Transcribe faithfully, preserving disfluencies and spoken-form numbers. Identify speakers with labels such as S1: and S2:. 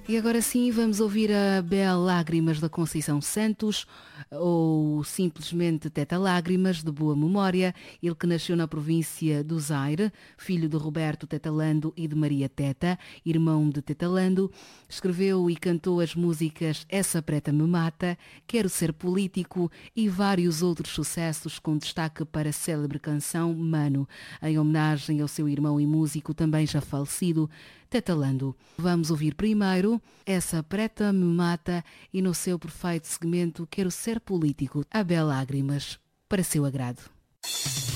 S1: E agora sim vamos ouvir a Bela Lágrimas da Conceição Santos, ou simplesmente Teta Lágrimas, de boa memória. Ele que nasceu na província do Zaire, filho de Roberto Tetalando e de Maria Teta, irmão de Tetalando, escreveu e cantou as músicas Essa Preta Me Mata, Quero Ser Político e vários outros sucessos, com destaque para a célebre canção Mano, em homenagem ao seu irmão e músico também já falecido, Tetalando. Vamos ouvir primeiro Essa Preta Me Mata e no seu perfeito segmento Quero Ser Político, a Bela Lágrimas, para seu agrado.